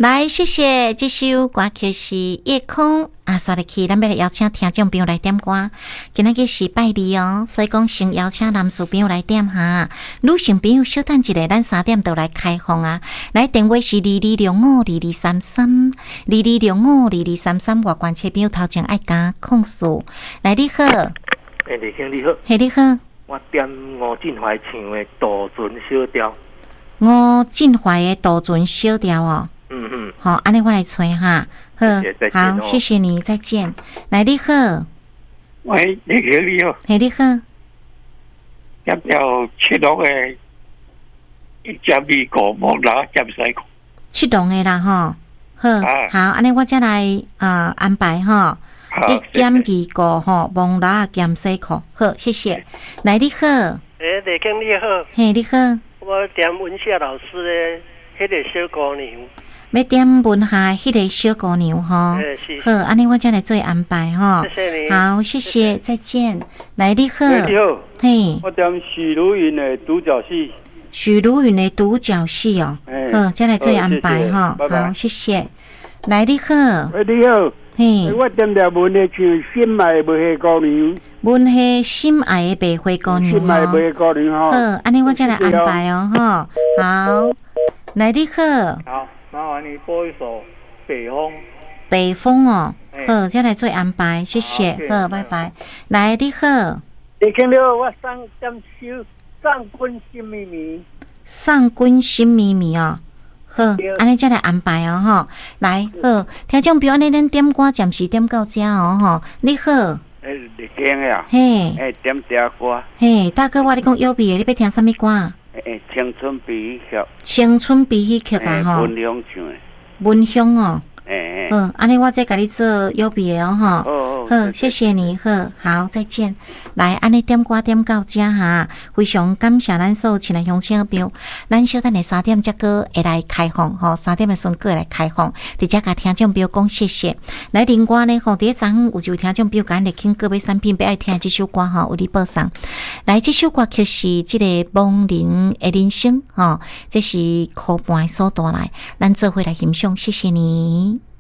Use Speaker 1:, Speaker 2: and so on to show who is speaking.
Speaker 1: 来，谢谢这首歌曲是夜空啊，刷入去，咱要来邀请听众朋友来点歌。今仔日是拜二哦，所以讲先邀请男士朋友来点哈，女性朋友稍等一下，咱3点就来开放啊。来，电话是22652233 22652233，外关切朋友头前爱加控诉。来，你好，
Speaker 2: 李兄你好，
Speaker 1: 你好，
Speaker 2: 我点吴俊怀唱的《渡船小调》。
Speaker 1: 吴俊怀的《渡船小调》哦。好，安尼我来吹哈。好，谢谢你，再见。来，你好。
Speaker 3: 喂，你好。
Speaker 1: 你好。
Speaker 3: 要不要七龙的一家米果莫拉加西果？
Speaker 1: 七龙的啦哈。好，安尼我再来安排哈。一减二个哈，蒙拉减西口。好，谢谢。来，你好。
Speaker 4: 李经你好。
Speaker 1: 你好。
Speaker 4: 我点文夏老师的迄个小姑娘。
Speaker 1: 要点文夏迄个小姑娘哈，好，安尼我再来做安排哈。
Speaker 4: 谢谢你，
Speaker 1: 好，谢谢，再见。来，你好，
Speaker 3: 你好，
Speaker 1: 嘿，
Speaker 3: 我点许茹芸的独角戏。
Speaker 1: 许茹芸的独角戏哦，好，再来做安排哈。好，谢谢。来，你好，
Speaker 3: 你好，
Speaker 1: 嘿，
Speaker 3: 我点条文的唱心爱白花姑娘。
Speaker 1: 文夏心爱的白花姑娘
Speaker 3: 心爱白花姑娘哈。
Speaker 1: 好，安尼我再来安排哦哈。好，来，你好。
Speaker 2: 好。麻烦你播一首《北风》。
Speaker 1: 北风哦，好，再来做安排，谢谢，好，拜拜。来，你好，
Speaker 3: 你听到我上点首上君心秘密。
Speaker 1: 上君心秘密哦，好，安尼再来安排哦，哈。来，好，听众朋友，安尼咱点歌暂时点到这哦，哈。你好，
Speaker 3: 你听呀？
Speaker 1: 嘿，
Speaker 3: 点啥歌？
Speaker 1: 嘿，大哥，我你讲有别，你要听什么歌？
Speaker 3: 青春悲喜剧，
Speaker 1: 青春悲喜剧啊，哈，
Speaker 3: 文香唱的，
Speaker 1: 文香哦，好，安尼我再给你做有别哦，哈，好，谢谢你，好，再见。来，安尼点歌点到这哈，非常感谢咱所有亲爱乡亲朋友，咱小等下3点才个会来开放，吼，3点的时候个会来开放，直接甲听众朋友讲谢谢。来，另外呢，吼，第一昨有就听众朋友讲来听各位产品，要爱听这首歌吼，有你报上。来，这首歌曲是这个亡灵的人生，吼，这是苦伴所带来，咱做伙来欣赏，谢谢你。